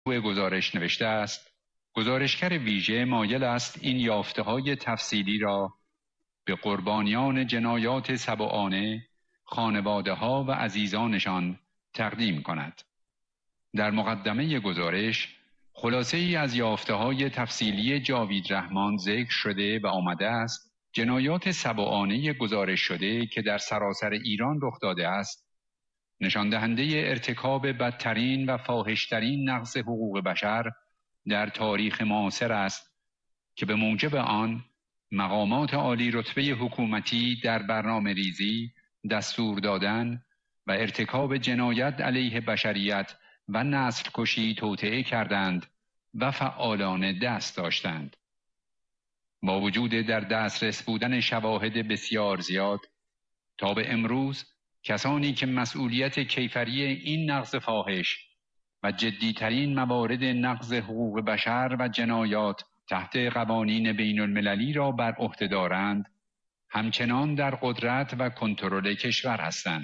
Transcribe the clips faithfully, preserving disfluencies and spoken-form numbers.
موضوع گزارش نوشته است: گزارشگر ویژه مایل است این یافته‌های تفصیلی را به قربانیان جنایات سبعانه، خانواده‌ها و عزیزانشان تقدیم کند. در مقدمه گزارش خلاصه ای از یافته‌های تفصیلی جاوید رحمان ذکر شده و آمده است جنایات سبعانه گزارش شده که در سراسر ایران رخ داده است نشان دهنده ارتکاب بدترین و فاحش‌ترین نقض حقوق بشر در تاریخ معاصر است که به موجب آن مقامات عالی رتبه حکومتی در برنامه ریزی، دستور دادن و ارتکاب جنایت علیه بشریت و نسل کشی توطئه کردند و فعالانه دست داشتند. با وجود در دسترس بودن شواهد بسیار زیاد، تا به امروز کسانی که مسئولیت کیفری این نقض فاحش و جدیترین موارد نقض حقوق بشر و جنایات تحت قوانین بین المللی را بر عهده دارند، همچنان در قدرت و کنترل کشور هستند.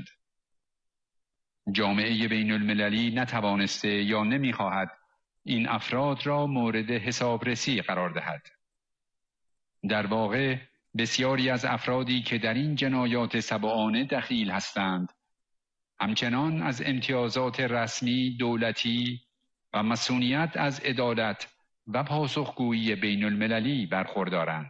جامعه بین المللی نتوانسته یا نمیخواهد این افراد را مورد حسابرسی قرار دهد. در واقع بسیاری از افرادی که در این جنایات سبعانه دخیل هستند، همچنان از امتیازات رسمی، دولتی و مسئولیت از عدالت و پاسخگویی بین المللی برخوردارند.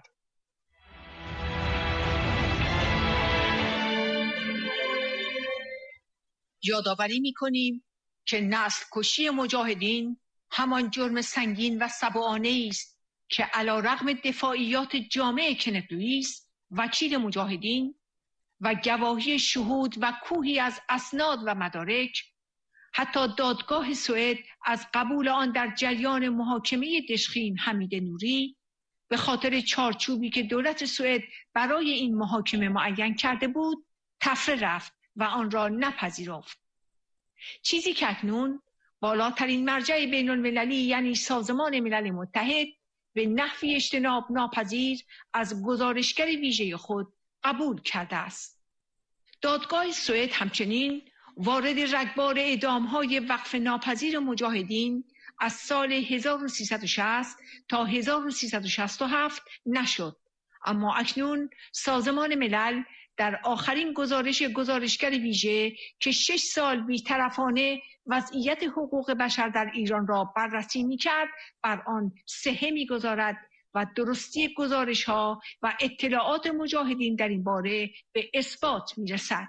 یادآوری می‌کنیم که نسل کشی مجاهدین همان جرم سنگین و سبعانه است که علی‌رغم دفاعیات جامع کنت لوئیس وکیل مجاهدین و گواهی شهود و کوهی از اسناد و مدارک، حتی دادگاه سوئد از قبول آن در جریان محاکمه دشخیم حمید نوری به خاطر چارچوبی که دولت سوئد برای این محاکمه معین کرده بود تفره رفت و آن را نپذیرفت. چیزی که اکنون بالاترین مرجع بین المللی یعنی سازمان ملل متحد به نحوی اجتناب ناپذیر از گزارشگر ویژه خود قبول کرده است. دادگاه سوئد همچنین وارد رگبار اعدام‌های وقف ناپذیر مجاهدین از سال هزار و سیصد و شصت تا هزار و سیصد و شصت و هفت نشد، اما اکنون سازمان ملل در آخرین گزارش گزارشگر ویژه که شش سال بی‌طرفانه وضعیت حقوق بشر در ایران را بررسی می‌کرد بر آن صحه می‌گذارد و درستی گزارش‌ها و اطلاعات مجاهدین در این باره به اثبات می‌رسد.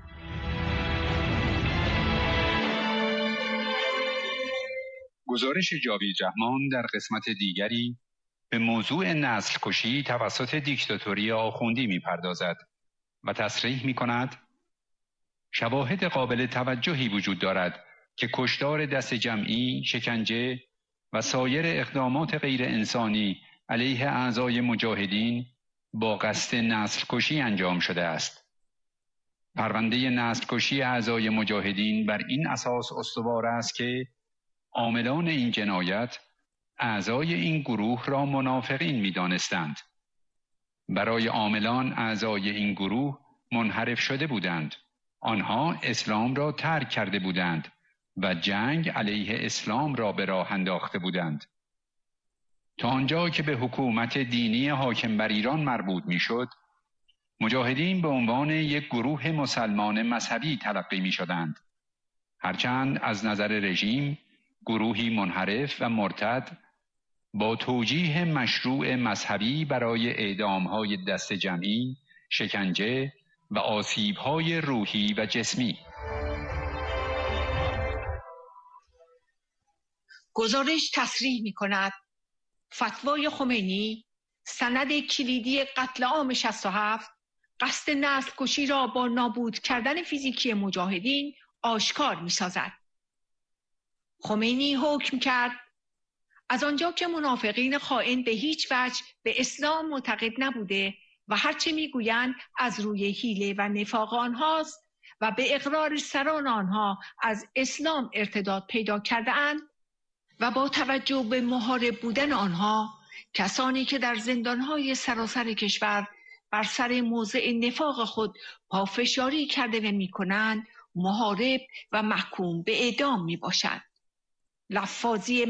گزارش جاوید رحمان در قسمت دیگری به موضوع نسل کشی توسط دیکتاتوری آخوندی می‌پردازد و تصریح می‌کند شواهد قابل توجهی وجود دارد که کشتار دست جمعی، شکنجه و سایر اقدامات غیر انسانی علیه اعضای مجاهدین با قصد نسل کشی انجام شده است. پرونده نسل کشی اعضای مجاهدین بر این اساس استوار است که عاملان این جنایت اعضای این گروه را منافقین می‌دانستند. برای عاملان اعضای این گروه منحرف شده بودند. آنها اسلام را ترک کرده بودند و جنگ علیه اسلام را به راه انداخته بودند. تا آنجا که به حکومت دینی حاکم بر ایران مربوط می‌شد، مجاهدین به عنوان یک گروه مسلمان مذهبی تلقی می‌شدند، هرچند از نظر رژیم گروهی منحرف و مرتد با توجیه مشروع مذهبی برای اعدام‌های دست جمعی، شکنجه و آسیب‌های روحی و جسمی. گزارش تصریح می‌کند فتوای خمینی سند کلیدی قتل عام شصت و هفت قصد نسل کشی را با نابود کردن فیزیکی مجاهدین آشکار می‌سازد. خمینی حکم کرد از آنجا که منافقین خائن به هیچ وجه به اسلام معتقد نبوده و هرچه میگویند از روی حیله و نفاق آنهاست و به اقرار سران آنها از اسلام ارتداد پیدا کرده اند و با توجه به محارب بودن آنها، کسانی که در زندانهای سراسر کشور بر سر موضع نفاق خود پافشاری کرده و میکنند محارب و محکوم به اعدام می باشند. لفاظی